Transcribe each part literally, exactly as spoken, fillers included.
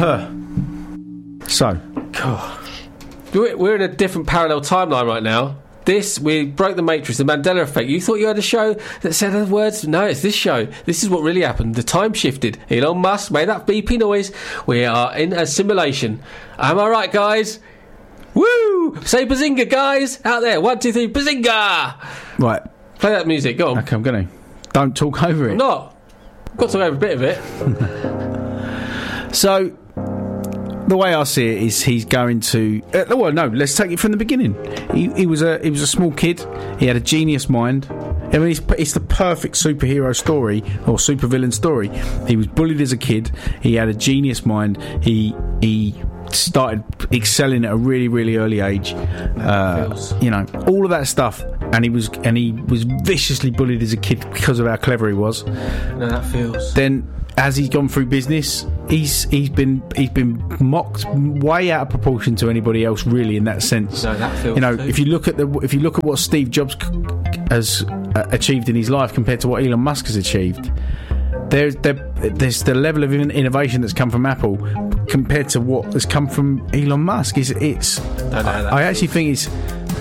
So, God. We're, we're in a different parallel timeline right now. This, we broke the Matrix, the Mandela effect. You thought you had a show that said other words? No, it's this show. This is what really happened. The time shifted. Elon Musk made that beepy noise. We are in a simulation. Am I right, guys? Woo! Say bazinga, guys! Out there. One, two, three, bazinga! right. Play that music. Go on. Okay, I'm going to. Don't talk over it. I'm not. I've got to talk over a bit of it. So, the way I see it is he's going to. Uh, well, no. Let's take it from the beginning. He, he was a he was a small kid. He had a genius mind. I mean, it's, it's the perfect superhero story or supervillain story. He was bullied as a kid. He had a genius mind. He he started excelling at a really really early age. Uh, you know, all of that stuff. And he was and he was viciously bullied as a kid because of how clever he was. No, that feels. Then, as he's gone through business, he's he's been he's been mocked way out of proportion to anybody else, really, in that sense. No, that feels. You know, too. if you look at the if you look at what Steve Jobs has uh, achieved in his life compared to what Elon Musk has achieved, there's there, there's the level of innovation that's come from Apple compared to what has come from Elon Musk. It's it's. No, no, I, I actually think it's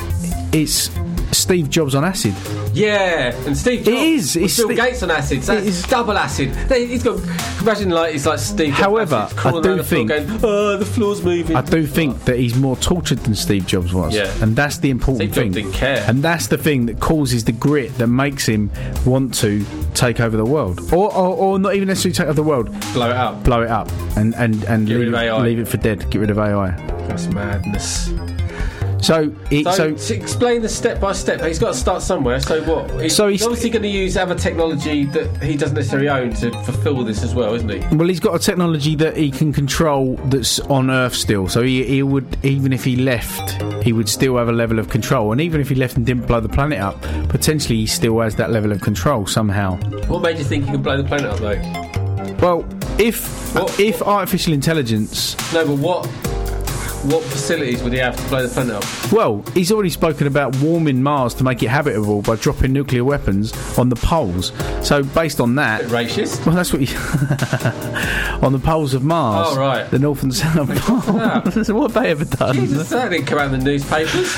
it's. Steve Jobs on acid. Yeah, and Steve Jobs. It is. With It's Bill Sti- Gates on acid. So that's is. double acid. They- He's got. Imagine like it's like Steve. Jobs However, acid, I crawling do around the floor think- going, oh, the floor's moving. I do think that he's more tortured than Steve Jobs was. Yeah. And that's the important Steve thing. Jobs didn't care. And that's the thing that causes the grit that makes him want to take over the world. Or or, or not even necessarily take over the world. Blow it up. Blow it up. And, and, and Get rid leave, of A I. leave it for dead. Get rid of A I. That's madness. So, it, So, so to explain the step by step. He's got to start somewhere. So what? He's, So he's he's- obviously going to use other technology that he doesn't necessarily own to fulfil this as well, isn't he? well, he's got a technology that he can control that's on Earth still. So he, he would, even if he left, he would still have a level of control. And even if he left and didn't blow the planet up, potentially he still has that level of control somehow. What made you think he could blow the planet up, though? Well, if What- if artificial intelligence. No, but what? What facilities would he have to blow the planet up? Well, he's already spoken about warming Mars to make it habitable by dropping nuclear weapons on the poles. So, based on that, Racist. well, that's what he on the poles of Mars. Oh, right. The North and South poles. What have they ever done? Jesus, that didn't come out in the newspapers.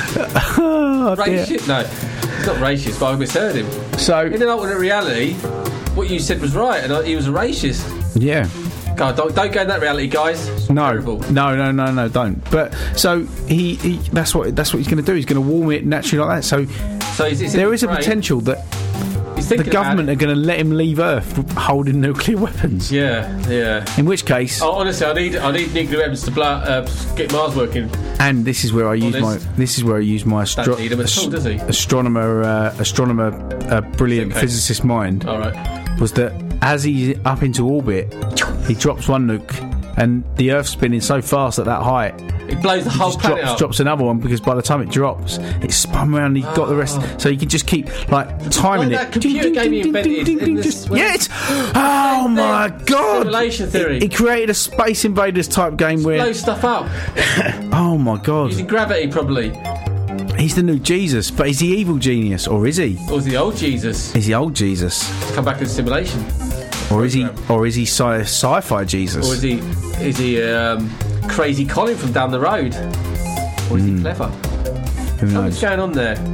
Oh, dear. Racist? No, it's not racist, but I misheard him. So, In an alternate reality, what you said was right, and he was a racist. yeah. God, don't, don't go in that reality, guys. It's No, terrible. no, no, no, no, don't. But so he, he that's what that's what he's going to do. He's going to warm it naturally like that. So So he's, it's in there his is a brain. potential that He's the thinking government are about going to let him leave Earth holding nuclear weapons. it. Yeah, yeah. In which case, Oh, honestly, I need I need nuclear weapons to blow, uh, get Mars working. and this is where I use my Honest. this is where I use my astro- Don't need him at all, does he? astronomer uh, astronomer uh, brilliant Okay. physicist mind All right. was that as he's up into orbit, he drops one nuke, and the Earth's spinning so fast at that height. It blows the whole Just planet drops, up. drops another one because by the time it drops, it's spun around. And he's got the rest, so you can just keep like timing Like it. that computer game he invented in this- Just- yeah, it's oh my god! Simulation theory. He, he created a Space Invaders type game where Blow stuff up oh my god, using gravity, probably. he's the new Jesus, but is he evil genius or is he? Or was the old Jesus Is he old Jesus come back in simulation? or is he or is he sci- sci-fi Jesus? Or is he is he um, crazy Colin from down the road? Or is he clever? Who What's knows? going on there?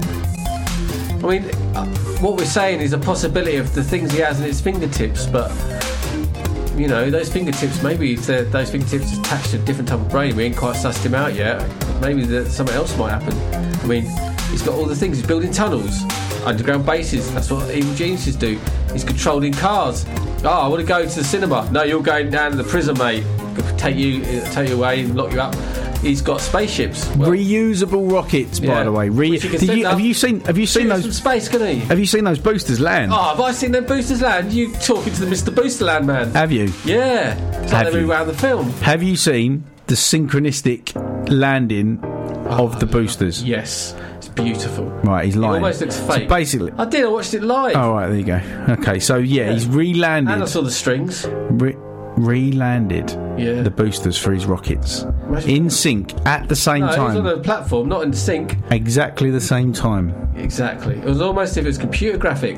I mean, uh, what we're saying is a possibility of the things he has in his fingertips, but you know, those fingertips, maybe if they're- those fingertips are attached to a different type of brain, we ain't quite sussed him out yet. Maybe that something else might happen. I mean, he's got all the things. He's building tunnels, underground bases. That's what evil geniuses do. He's controlling cars. Oh, I want to go to the cinema. No, you're going down to the prison, mate. Take you, take you away and lock you up. He's got spaceships. Well, Reusable rockets, by Yeah. the way. Re- Which you can Did send you, up. have you seen? Have you seen shoot us those? from space, can he? Have you seen those boosters land? Oh, have I seen them boosters land? You talking to the Mister Boosterland man? Have you? Yeah. It's like Have they you? move around the film. Have you seen the synchronistic landing of the boosters? Yes. It's beautiful. Right, he's lying. almost looks So fake. basically, I did. I watched it live. oh right, there you go. Okay, so yeah, Yeah. he's And I re-landed, saw the strings. re- re-landed Yeah. the boosters for his rockets Imagine in that. sync at the same No, it was time, on a platform, not in sync. exactly the same time. Exactly. It was almost as if it was computer graphics.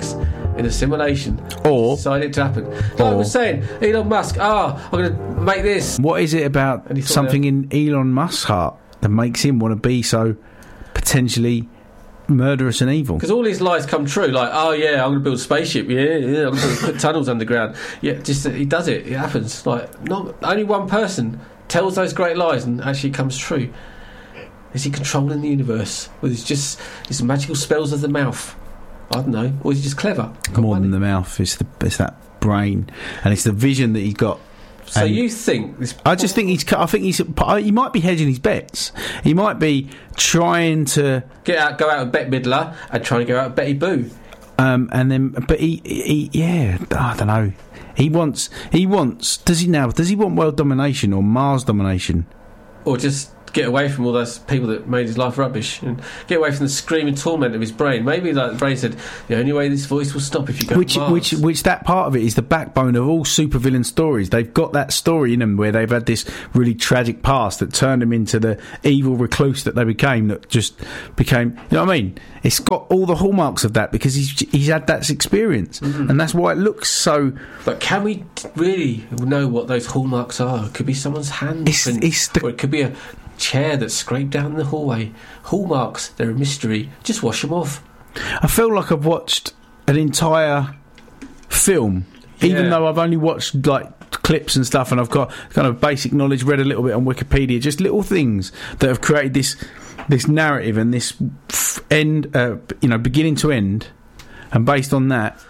in a simulation. Or decided it to happen. Like or, I was saying, Elon Musk. Ah, oh, I'm going to make this. What is it about something in Elon Musk's heart that makes him want to be so potentially murderous and evil? Because all his lies come true. Like, oh yeah, I'm going to build a spaceship. Yeah, yeah, I'm going to put tunnels underground. Yeah, just he does it. It happens. Like, not only one person tells those great lies and actually comes true. Is he controlling the universe with his just his magical spells of the mouth? I don't know. Or is he just clever? More than the mouth. It's the it's that brain, and it's the vision that he's got. So and you think this? I just think he's. I think he's. He might be hedging his bets. He might be trying to get out, go out with Bette Midler, and trying to go out with Betty Boo. Um, and then, but he, he, yeah, I don't know. He wants. He wants. Does he now? Does he want world domination or Mars domination, or just get away from all those people that made his life rubbish and get away from the screaming torment of his brain? Maybe like the brain said, the only way this voice will stop if you go which to Mars. which which that part of it is the backbone of all supervillain stories. They've got that story in them where they've had this really tragic past that turned them into the evil recluse that they became, that just became, you know what I mean? It's got all the hallmarks of that because he's he's had that experience, mm-hmm. and that's why it looks so. But can we really know what those hallmarks are? It could be someone's hand, it's, it's the, or it could be a chair that's scraped down the hallway. Hallmarks, they're a mystery. Just wash them off. I feel like I've watched an entire film, yeah. even though I've only watched like clips and stuff, and I've got kind of basic knowledge, read a little bit on Wikipedia, just little things that have created this this narrative and this f- end, uh, you know, beginning to end, and based on that,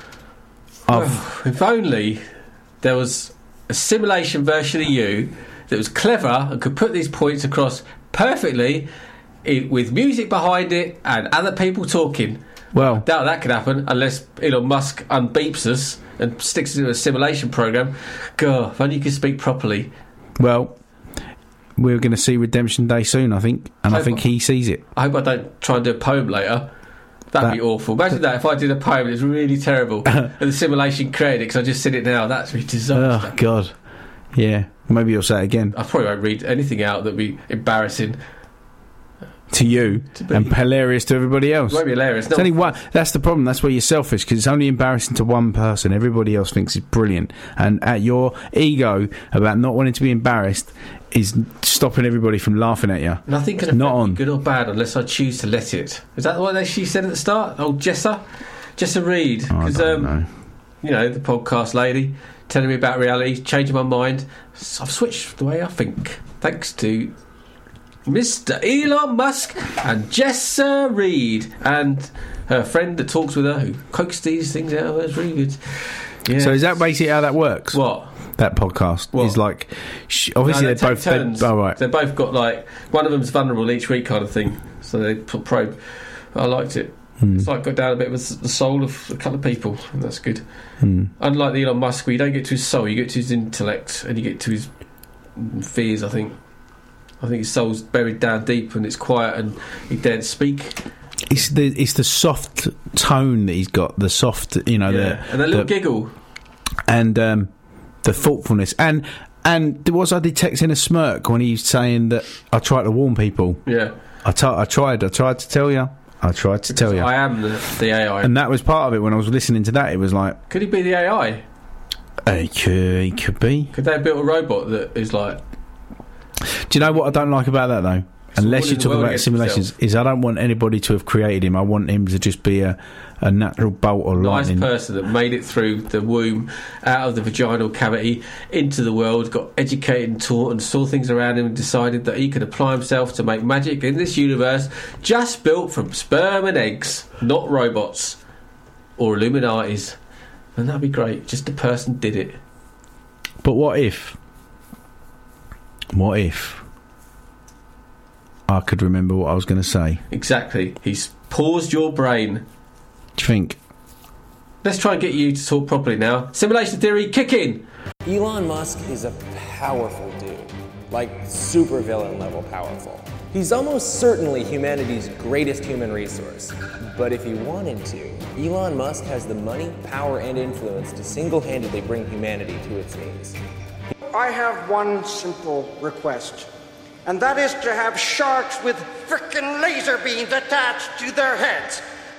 I've well, if only there was a simulation version of you that was clever and could put these points across perfectly it, with music behind it and other people talking. Well, doubt that could happen unless Elon Musk unbeeps us and sticks us into a simulation program. God, if only you could speak properly. Well, we're going to see Redemption Day soon, I think, and I, I think I, he sees it. I hope I don't try and do a poem later. That'd that, be awful. Imagine that if I did a poem, it's really terrible, and the simulation created it because I just said it now. That's a disaster. Oh God, yeah. Maybe you'll say it again. I probably won't read anything out that'd be embarrassing to you to and hilarious to everybody else. It won't be hilarious. It's only one. That's the problem. That's where you're selfish, because it's only embarrassing to one person. Everybody else thinks it's brilliant, and at your ego about not wanting to be embarrassed is stopping everybody from laughing at you. Nothing can affect me, good or bad, unless I choose to let it. Is that what she said at the start? Oh, Jessa, Jessa Reed, because oh, um, know. you know, the podcast lady telling me about reality, changing my mind. So I've switched the way I think, thanks to Mister Elon Musk and Jessa Reed and her friend that talks with her, who coaxed these things out. It's really good. Yeah. So is that basically how that works? What? That podcast what? is like, sh- obviously no, they're both turns. They're, oh, right. They've both got like, one of them's vulnerable each week kind of thing. So they put probe. I liked it. Hmm. It's like got down a bit with the soul of a couple of people, and that's good. Hmm. Unlike the Elon Musk, where you don't get to his soul, you get to his intellect, and you get to his fears. I think. I think his soul's buried down deep, and it's quiet, and he daren't speak. It's the it's the soft tone that he's got, the soft, you know, yeah. the and that little the, giggle, and um, the thoughtfulness, and and was I detecting a smirk when he's saying that I try to warn people? Yeah, I, t- I tried, I tried to tell you. I tried to because tell you. I am the, the A I. And that was part of it when I was listening to that. It was like... Could he be the A I? Uh, he, could, he could be. Could they have built a robot that is like... Do you know what I don't like about that, though? Unless you talk about simulations, himself. Is I don't want anybody to have created him. I want him to just be a, a natural bolt of nice lightning. Nice person that made it through the womb, out of the vaginal cavity, into the world, got educated and taught, and saw things around him and decided that he could apply himself to make magic in this universe just built from sperm and eggs, not robots or Illuminatis. And that'd be great. Just a person did it. But what if... What if... I could remember what I was going to say. Exactly. He's paused your brain. Do you think? Let's try and get you to talk properly now. Simulation theory, kick in! Elon Musk is a powerful dude. Like, super villain level powerful. He's almost certainly humanity's greatest human resource. But if he wanted to, Elon Musk has the money, power, and influence to single-handedly bring humanity to its knees. I have one simple request. And that is to have sharks with frickin' laser beams attached to their heads.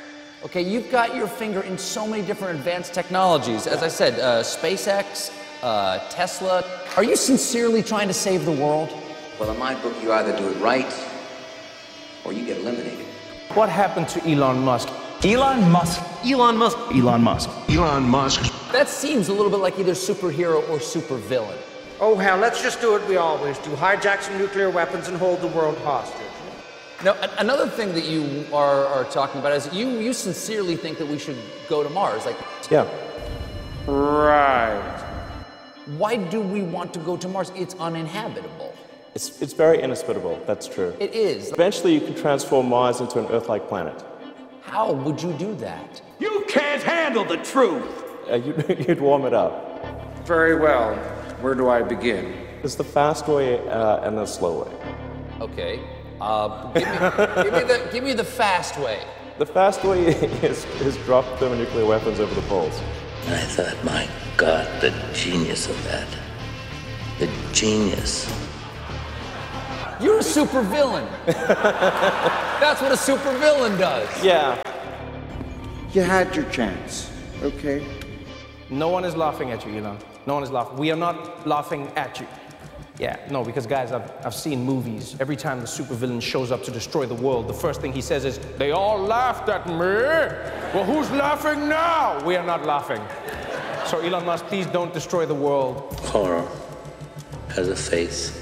Okay, you've got your finger in so many different advanced technologies. As I said, uh, SpaceX, uh, Tesla. Are you sincerely trying to save the world? Well, in my book, you either do it right or you get eliminated. What happened to Elon Musk? Elon Musk. Elon Musk. Elon Musk. Elon Musk. That seems a little bit like either superhero or supervillain. Oh, hell, let's just do what we always do. Hijack some nuclear weapons and hold the world hostage. Now, a- another thing that you are, are talking about is you, you sincerely think that we should go to Mars. Like, Yeah. Right. why do we want to go to Mars? It's uninhabitable. It's, it's very inhospitable, that's true. It is. Eventually you can transform Mars into an Earth-like planet. How would you do that? You can't handle the truth. Uh, you'd, you'd warm it up. Very well. Where do I begin? There's the fast way uh, and the slow way. Okay. Uh, give, me, give, me the, give me the fast way. The fast way is, is drop thermonuclear weapons over the poles. And I thought, my God, the genius of that. The genius. You're a supervillain. That's what a supervillain does. Yeah. You had your chance, okay? No one is laughing at you, Elon. No one is laughing. We are not laughing at you. Yeah, no, because guys, I've, I've seen movies. Every time the supervillain shows up to destroy the world, the first thing he says is, they all laughed at me. Well, who's laughing now? We are not laughing. So Elon Musk, please don't destroy the world. Horror has a face.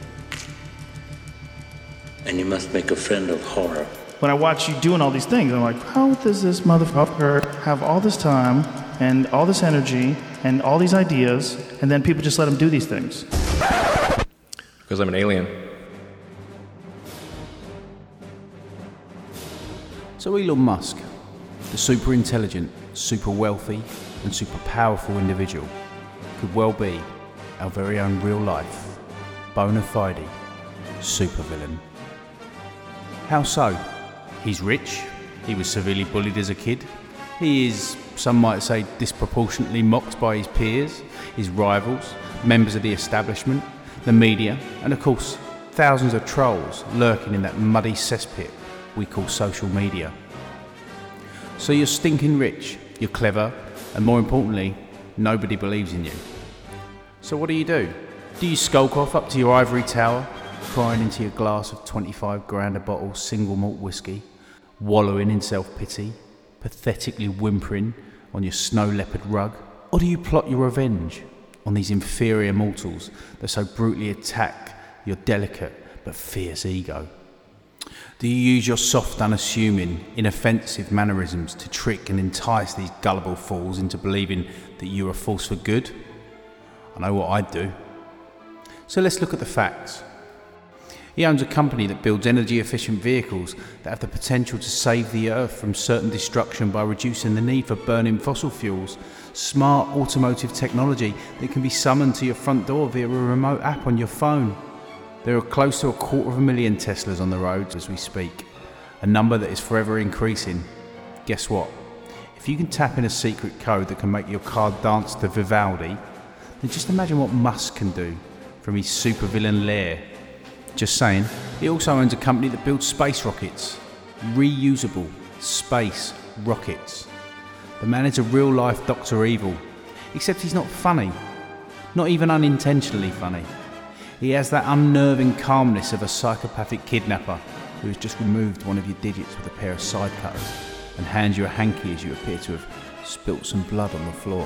And you must make a friend of horror. When I watch you doing all these things, I'm like, how does this motherfucker have all this time and all this energy and all these ideas, and then people just let him do these things? Because I'm an alien. So Elon Musk, the super intelligent, super wealthy, and super powerful individual, could well be our very own real life, bona fide supervillain. How so? He's rich, he was severely bullied as a kid, he is, some might say, disproportionately mocked by his peers, his rivals, members of the establishment, the media, and of course, thousands of trolls lurking in that muddy cesspit we call social media. So you're stinking rich, you're clever, and more importantly, nobody believes in you. So what do you do? Do you skulk off up to your ivory tower, crying into your glass of twenty-five grand a bottle single malt whiskey, wallowing in self-pity, pathetically whimpering on your snow leopard rug? Or do you plot your revenge on these inferior mortals that so brutally attack your delicate but fierce ego? Do you use your soft, unassuming, inoffensive mannerisms to trick and entice these gullible fools into believing that you're a force for good? I know what I'd do. So let's look at the facts. He owns a company that builds energy-efficient vehicles that have the potential to save the Earth from certain destruction by reducing the need for burning fossil fuels. Smart automotive technology that can be summoned to your front door via a remote app on your phone. There are close to a quarter of a million Teslas on the roads as we speak, a number that is forever increasing. Guess what? If you can tap in a secret code that can make your car dance to Vivaldi, then just imagine what Musk can do from his supervillain lair. Just saying. He also owns a company that builds space rockets. Reusable space rockets. The man is a real-life Doctor Evil, except he's not funny. Not even unintentionally funny. He has that unnerving calmness of a psychopathic kidnapper who has just removed one of your digits with a pair of side cutters and hands you a hanky as you appear to have spilt some blood on the floor.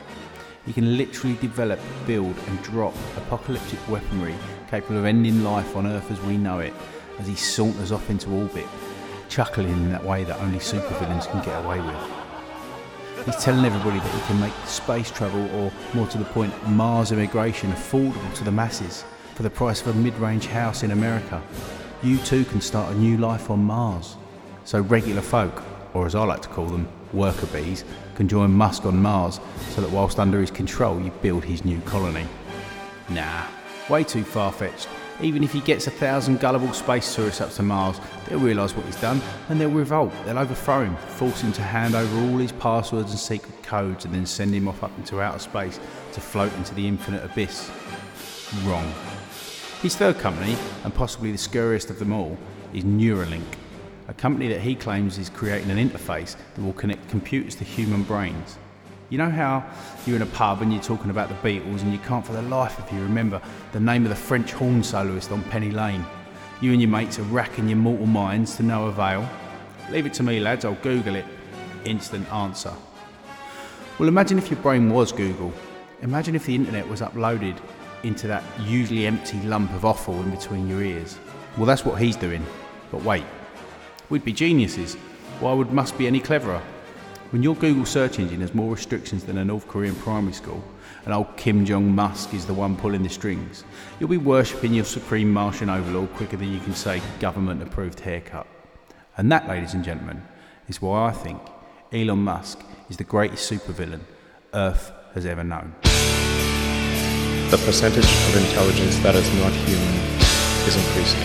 He can literally develop, build and drop apocalyptic weaponry capable of ending life on Earth as we know it as he saunters off into orbit, chuckling in that way that only supervillains can get away with. He's telling everybody that he can make space travel, or more to the point, Mars immigration, affordable to the masses for the price of a mid-range house in America. You too can start a new life on Mars. So regular folk, or as I like to call them, worker bees, can join Musk on Mars so that whilst under his control you build his new colony. Nah, way too far-fetched. Even if he gets a thousand gullible space tourists up to Mars, they'll realise what he's done and they'll revolt. They'll overthrow him, force him to hand over all his passwords and secret codes and then send him off up into outer space to float into the infinite abyss. Wrong. His third company, and possibly the scariest of them all, is Neuralink. a company that he claims is creating an interface that will connect computers to human brains. You know how you're in a pub and you're talking about the Beatles and you can't for the life of you remember the name of the French horn soloist on Penny Lane? You and your mates are racking your mortal minds to no avail. Leave it to me, lads, I'll Google it. Instant answer. Well, imagine if your brain was Google. Imagine if the internet was uploaded into that usually empty lump of offal in between your ears. Well, that's what he's doing. But wait, we'd be geniuses. Why would must be any cleverer? When your Google search engine has more restrictions than a North Korean primary school, and old Kim Jong-Musk is the one pulling the strings, you'll be worshipping your supreme Martian overlord quicker than you can say government-approved haircut. And that, ladies and gentlemen, is why I think Elon Musk is the greatest supervillain Earth has ever known. The percentage of intelligence that is not human is increasing.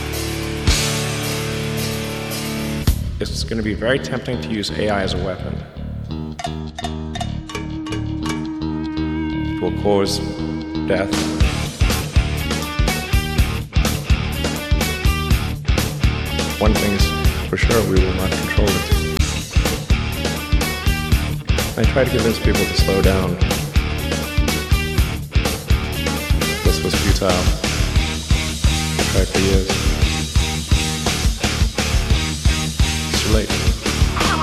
It's going to be very tempting to use A I as a weapon. It will cause death. One thing's for sure, we will not control it. I try to convince people to slow down. This was futile. I tried for years. It's too late.